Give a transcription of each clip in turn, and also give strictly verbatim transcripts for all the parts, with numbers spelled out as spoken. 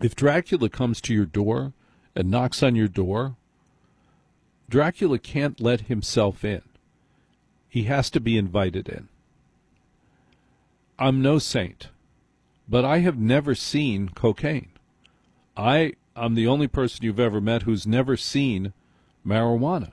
If Dracula comes to your door and knocks on your door, Dracula can't let himself in. He has to be invited in. I'm no saint, but I have never seen cocaine. I am the only person you've ever met who's never seen marijuana.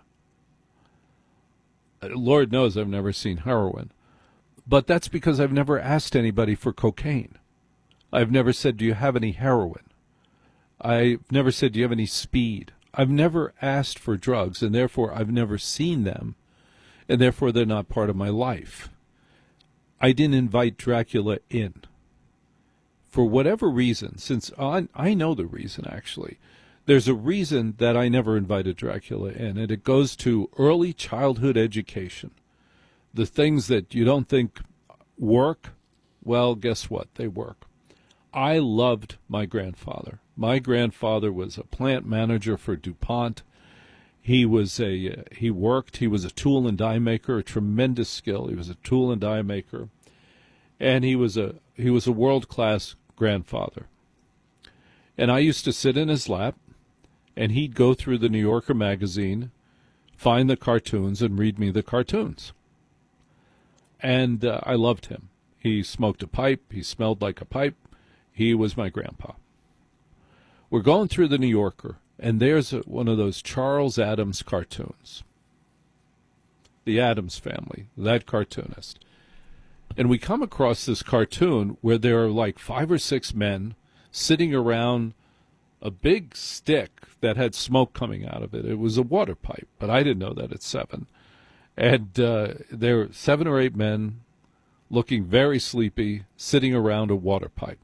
Lord knows I've never seen heroin. But that's because I've never asked anybody for cocaine. I've never said, do you have any heroin? I've never said, do you have any speed? I've never asked for drugs, and therefore I've never seen them, and therefore they're not part of my life. I didn't invite Dracula in. For whatever reason, since I, I know the reason, actually, there's a reason that I never invited Dracula in, and it goes to early childhood education. The things that you don't think work, well, guess what? They work. I loved my grandfather. My grandfather was a plant manager for DuPont. He was a uh, he worked. He was a tool and die maker, a tremendous skill. He was a tool and die maker, and he was a he was a world-class grandfather. And I used to sit in his lap, and he'd go through the New Yorker magazine, find the cartoons, and read me the cartoons. And uh, I loved him. He smoked a pipe. He smelled like a pipe. He was my grandpa. We're going through the New Yorker, and there's a, one of those Charles Addams cartoons. The Addams Family, that cartoonist. And we come across this cartoon where there are like five or six men sitting around a big stick that had smoke coming out of it. It was a water pipe, but I didn't know that at seven. And uh, there were seven or eight men looking very sleepy, sitting around a water pipe.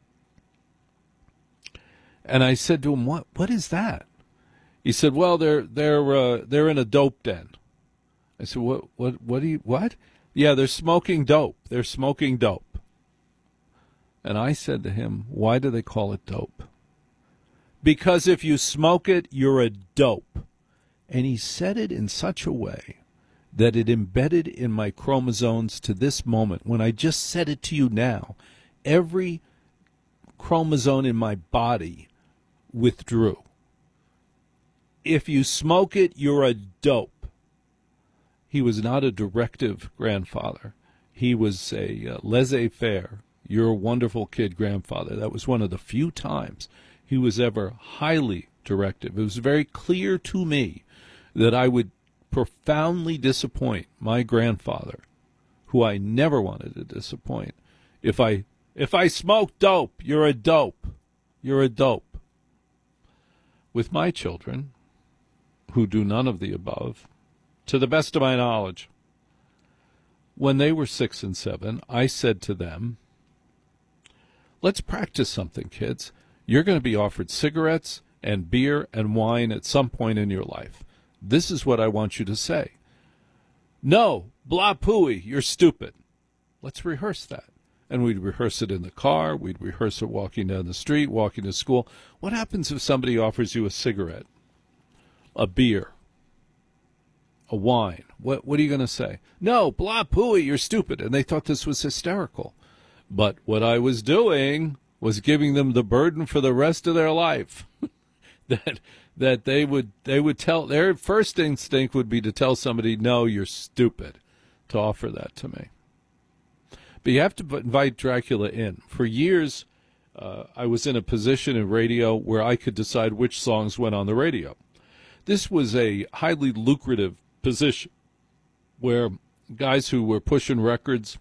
And I said to him, "What? What is that?" He said, "Well, they're they're uh, they're in a dope den." I said, "What? What? What do you? What?" "Yeah, they're smoking dope. They're smoking dope." And I said to him, "Why do they call it dope?" "Because if you smoke it, you're a dope." And he said it in such a way that it embedded in my chromosomes to this moment. When I just said it to you now, every chromosome in my body withdrew. If you smoke it, you're a dope. He was not a directive grandfather. He was a uh, laissez-faire, you're a wonderful kid grandfather. That was one of the few times he was ever highly directive. It was very clear to me that I would profoundly disappoint my grandfather, who I never wanted to disappoint. If I if I smoke dope, you're a dope. You're a dope. With my children, who do none of the above, to the best of my knowledge, when they were six and seven, I said to them, let's practice something, kids. You're going to be offered cigarettes and beer and wine at some point in your life. This is what I want you to say. No, blah pooey, you're stupid. Let's rehearse that. And we'd rehearse it in the car. We'd rehearse it walking down the street, walking to school. What happens if somebody offers you a cigarette, a beer, a wine? What, what are you going to say? No, blah pooey, you're stupid. And they thought this was hysterical. But what I was doing was giving them the burden for the rest of their life. that that they would they would tell, their first instinct would be to tell somebody, no, you're stupid, to offer that to me. But you have to invite Dracula in. For years, uh, I was in a position in radio where I could decide which songs went on the radio. This was a highly lucrative position where guys who were pushing records,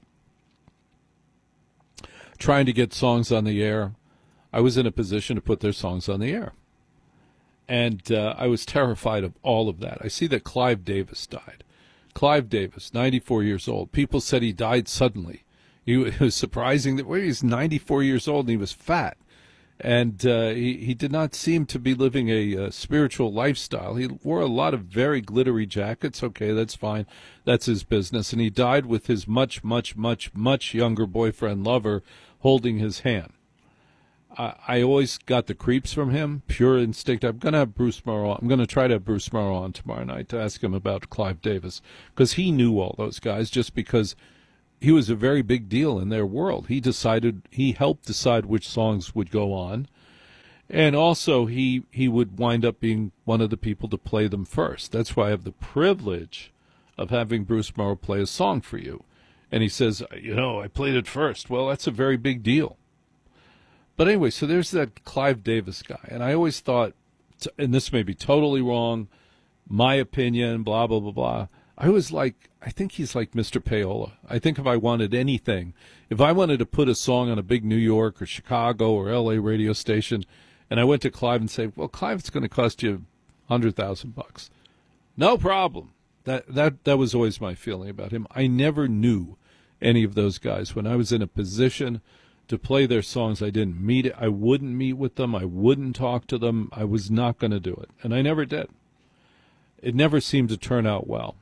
trying to get songs on the air, I was in a position to put their songs on the air. And uh, I was terrified of all of that. I see that Clive Davis died. Clive Davis, ninety-four years old. People said he died suddenly. He, it was surprising that well, he was ninety-four years old and he was fat. And uh, he, he did not seem to be living a, a spiritual lifestyle. He wore a lot of very glittery jackets. Okay, that's fine. That's his business. And he died with his much, much, much, much younger boyfriend, lover, holding his hand. I, I always got the creeps from him, pure instinct. I'm going to have Bruce Morrow on. I'm going to try to have Bruce Morrow on tomorrow night to ask him about Clive Davis, because he knew all those guys just because he was a very big deal in their world. He decided, he helped decide which songs would go on. And also, he, he would wind up being one of the people to play them first. That's why I have the privilege of having Bruce Morrow play a song for you. And he says, you know, I played it first. Well, that's a very big deal. But anyway, so there's that Clive Davis guy. And I always thought, and this may be totally wrong, my opinion, blah, blah, blah, blah. I was like, I think he's like Mister Payola. I think if I wanted anything, if I wanted to put a song on a big New York or Chicago or L A radio station, and I went to Clive and say, well, Clive, it's going to cost you a hundred thousand bucks. No problem. That, that, that was always my feeling about him. I never knew any of those guys. When I was in a position to play their songs, I didn't meet it. I wouldn't meet with them. I wouldn't talk to them. I was not going to do it. And I never did. It never seemed to turn out well.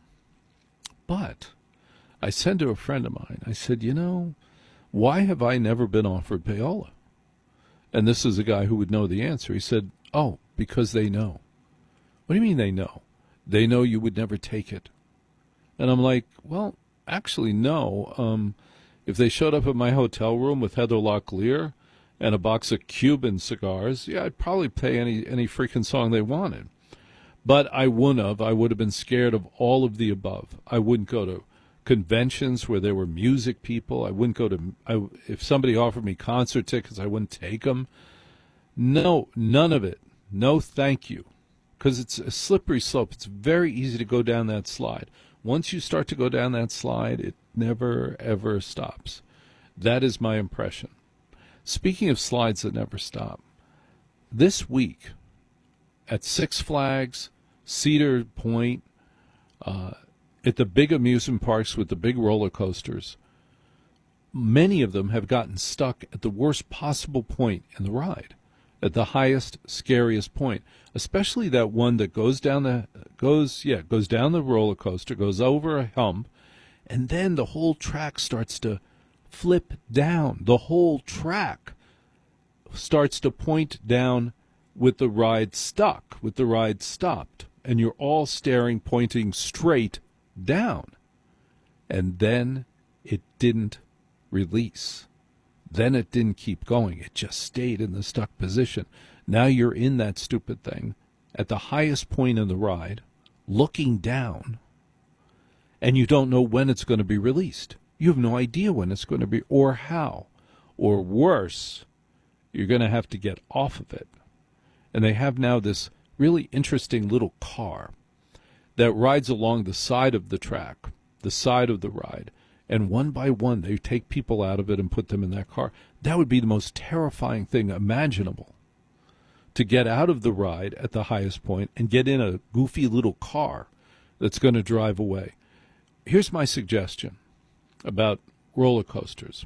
But I said to a friend of mine, I said, you know, why have I never been offered payola? And this is a guy who would know the answer. He said, oh, because they know. What do you mean they know? They know you would never take it. And I'm like, well, actually, no. Um, if they showed up at my hotel room with Heather Locklear and a box of Cuban cigars, yeah, I'd probably play any, any freaking song they wanted. But I wouldn't have. I would have been scared of all of the above. I wouldn't go to conventions where there were music people. I wouldn't go to, I, if somebody offered me concert tickets, I wouldn't take them. No, none of it. No, thank you. Because it's a slippery slope. It's very easy to go down that slide. Once you start to go down that slide, it never, ever stops. That is my impression. Speaking of slides that never stop, this week at Six Flags, Cedar Point, uh, at the big amusement parks with the big roller coasters, many of them have gotten stuck at the worst possible point in the ride, at the highest, scariest point, especially that one that goes down the goes yeah goes down the roller coaster, goes over a hump, and then the whole track starts to flip down. The whole track starts to point down with the ride stuck, with the ride stopped, and you're all staring, pointing straight down. And then it didn't release. Then it didn't keep going. It just stayed in the stuck position. Now you're in that stupid thing at the highest point in the ride, looking down, and you don't know when it's going to be released. You have no idea when it's going to be or how. Or worse, you're going to have to get off of it. And they have now this really interesting little car that rides along the side of the track, the side of the ride, and one by one they take people out of it and put them in that car. That would be the most terrifying thing imaginable, to get out of the ride at the highest point and get in a goofy little car that's going to drive away. Here's my suggestion about roller coasters.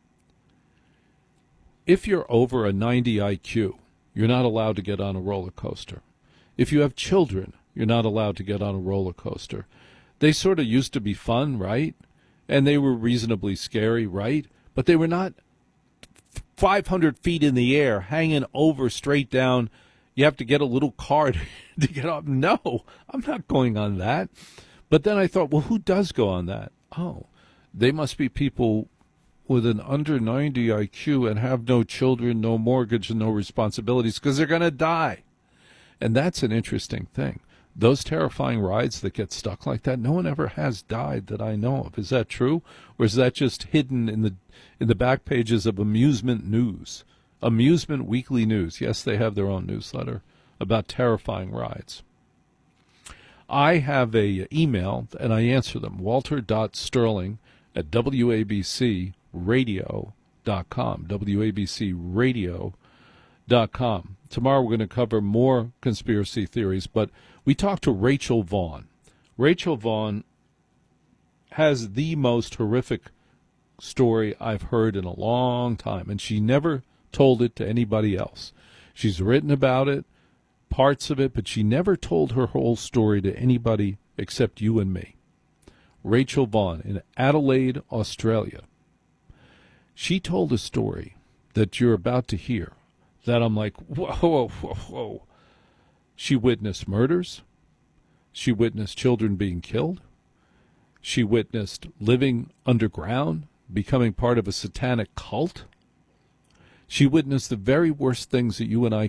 If you're over a ninety I Q, you're not allowed to get on a roller coaster. If you have children, you're not allowed to get on a roller coaster. They sort of used to be fun, right? And they were reasonably scary, right? But they were not five hundred feet in the air, hanging over straight down. You have to get a little car to get up. No, I'm not going on that. But then I thought, well, who does go on that? Oh, they must be people with an under ninety I Q and have no children, no mortgage, and no responsibilities because they're going to die. And that's an interesting thing. Those terrifying rides that get stuck like that, no one ever has died that I know of. Is that true? Or is that just hidden in the in the back pages of Amusement News? Amusement Weekly News. Yes, they have their own newsletter about terrifying rides. I have a email, and I answer them, walter.sterling at W A B C radio dot com, W A B C radio dot com. Tomorrow we're going to cover more conspiracy theories, but we talked to Rachel Vaughn. Rachel Vaughn has the most horrific story I've heard in a long time, and she never told it to anybody else. She's written about it, parts of it, but she never told her whole story to anybody except you and me. Rachel Vaughn in Adelaide, Australia. She told a story that you're about to hear that I'm like, whoa, whoa, whoa, whoa. She witnessed murders. She witnessed children being killed. She witnessed living underground, becoming part of a satanic cult. She witnessed the very worst things that you and I